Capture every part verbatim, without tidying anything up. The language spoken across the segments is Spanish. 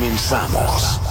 Comenzamos.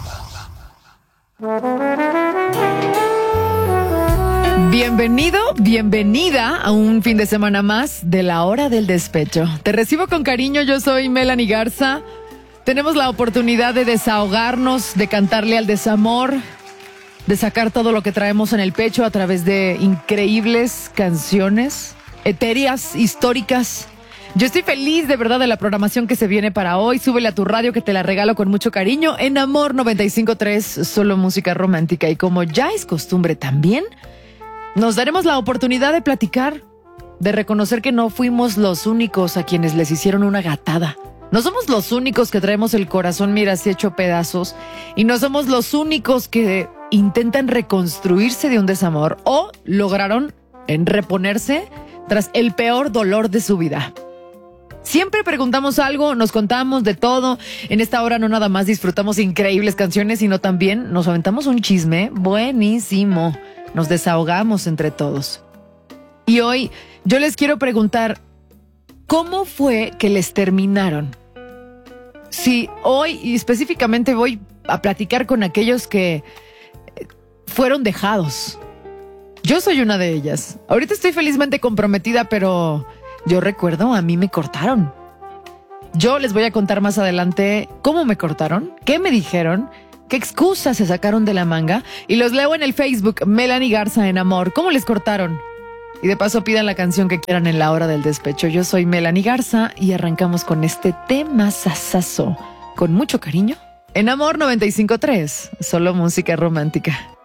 Bienvenido, bienvenida a un fin de semana más de la hora del despecho. Te recibo con cariño, yo soy Melanie Garza. Tenemos la oportunidad de desahogarnos, de cantarle al desamor, de sacar todo lo que traemos en el pecho a través de increíbles canciones, etéreas, históricas. Yo estoy feliz de verdad de la programación que se viene para hoy. Súbele a tu radio que te la regalo con mucho cariño. En Amor noventa y cinco punto tres, solo música romántica. Y como ya es costumbre también, nos daremos la oportunidad de platicar, de reconocer que no fuimos los únicos a quienes les hicieron una gatada. No somos los únicos que traemos el corazón, mira, así hecho pedazos. Y no somos los únicos que intentan reconstruirse de un desamor o lograron en reponerse tras el peor dolor de su vida. Siempre preguntamos algo, nos contamos de todo. En esta hora no nada más disfrutamos increíbles canciones, sino también nos aventamos un chisme buenísimo. Nos desahogamos entre todos. Y hoy yo les quiero preguntar, ¿cómo fue que les terminaron? Sí, hoy y específicamente voy a platicar con aquellos que fueron dejados. Yo soy una de ellas. Ahorita estoy felizmente comprometida, pero yo recuerdo, a mí me cortaron. Yo les voy a contar más adelante cómo me cortaron, qué me dijeron, qué excusas se sacaron de la manga, y los leo en el Facebook, Melanie Garza en Amor. ¿Cómo les cortaron? Y de paso pidan la canción que quieran en la hora del despecho. Yo soy Melanie Garza y arrancamos con este tema sasazo, con mucho cariño, en Amor noventa y cinco punto tres, solo música romántica.